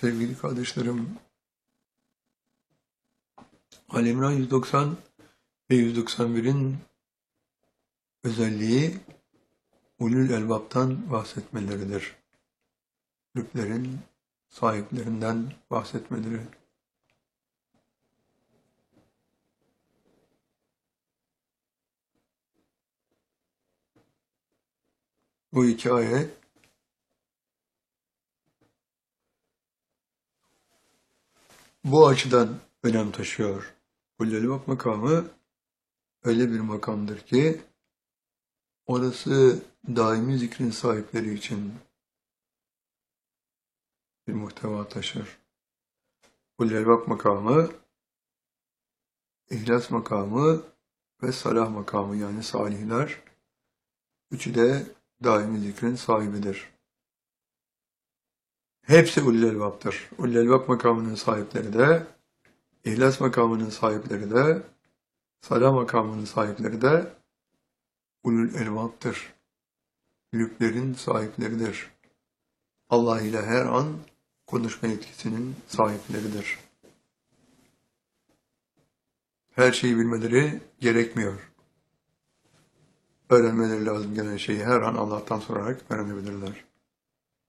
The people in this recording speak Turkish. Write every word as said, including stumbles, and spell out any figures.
Sevgili kardeşlerim, Ali İmran yüz doksan ve yüz doksan birin özelliği ulul elbaptan bahsetmeleridir. Kalplerin sahiplerinden bahsetmeleri. Bu iki ayet bu açıdan önem taşıyor. Ulul elbap makamı öyle bir makamdır ki orası daimi zikrin sahipleri için bir muhteva taşır. Ulul elbap makamı, ihlas makamı ve salah makamı, yani salihler, üçü de daimi zikrin sahibidir. Hepsi ulul elbaptır. Ulul elbap makamının sahipleri de, ihlas makamının sahipleri de, salah makamının sahipleri de ulul elbaptır. Lüblerin sahipleridir. Allah ile her an konuşma yetkisinin sahipleridir. Her şeyi bilmeleri gerekmiyor. Öğrenmeleri lazım gelen şeyi her an Allah'tan sorarak öğrenebilirler.